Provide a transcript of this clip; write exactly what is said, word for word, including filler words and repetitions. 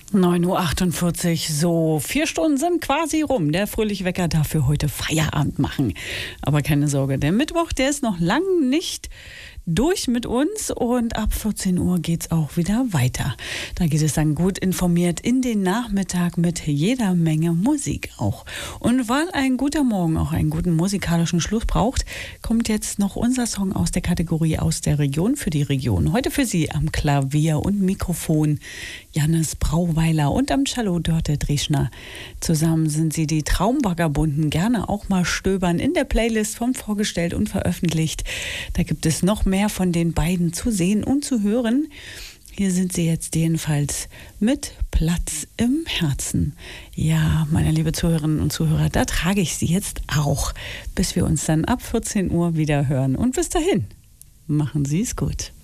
neun Uhr achtundvierzig, so vier Stunden sind quasi rum. Der fröhliche Wecker darf für heute Feierabend machen. Aber keine Sorge, der Mittwoch, der ist noch lang nicht durch mit uns und ab vierzehn Uhr geht's auch wieder weiter. Da geht es dann gut informiert in den Nachmittag mit jeder Menge Musik auch. Und weil ein guter Morgen auch einen guten musikalischen Schluss braucht, kommt jetzt noch unser Song aus der Kategorie aus der Region für die Region. Heute für Sie am Klavier und Mikrofon Jannis Brauweiler und am Cello Dörte Dreschner. Zusammen sind sie die Traumvagabunden. Gerne auch mal stöbern in der Playlist vom Vorgestellt und veröffentlicht. Da gibt es noch mehr von den beiden zu sehen und zu hören. Hier sind sie jetzt jedenfalls mit Platz im Herzen. Ja, meine liebe Zuhörerinnen und Zuhörer, da trage ich sie jetzt auch, bis wir uns dann ab vierzehn Uhr wieder hören. Und bis dahin, machen Sie es gut.